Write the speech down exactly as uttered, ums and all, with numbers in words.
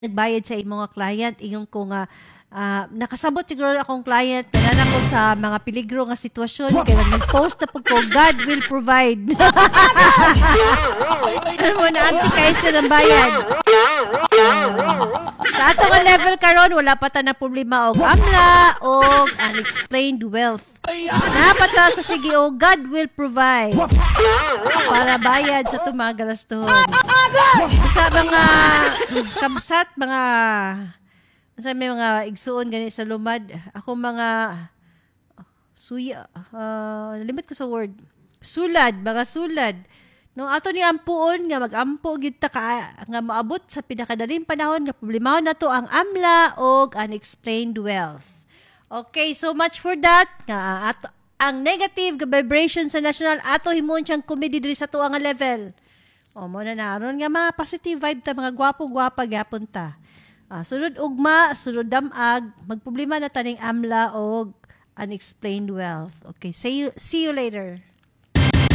nagbayad sa imong nga client ingon ko nga ah, nakasabot siguro akong client na ko sa mga peligro nga sitwasyon kaya nag-post na po ko God will provide. Mo na anti kay sa ng bayad. Sa ato nga level karon wala pa ta na problema og amla og unexplained wealth. Napata sa sige o God will provide para bayad sa itong mga galastuhon. Sa mga kamsat, mga sa may mga igsuon gani sa lumad, ako mga suya, uh, limit ko sa word, sulad, mga sulad. No ato ni ampuon nga magampo gyud ta ka nga maabot sa pinakadaling panahon nga problemahon nato ang amla og unexplained wealth. Okay, so much for that. Nga ato ang negative nga vibration sa national ato himon siyang comedy diri sa tuwa nga level. O mo na naron nga mga positive vibe ta mga gwapo-gwapa gyapon ta. Ah, sunod ugma, sunod damag, magproblema na taning amla og unexplained wealth. Okay, see you see you later.